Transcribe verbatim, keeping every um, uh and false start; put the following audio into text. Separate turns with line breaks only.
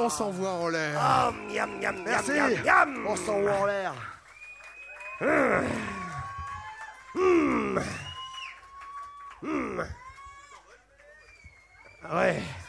on s'envoie en l'air.
Oh, miam, miam,
Merci.
miam, miam, miam.
On s'envoie en l'air.
Mmh. Mmh. Ouais.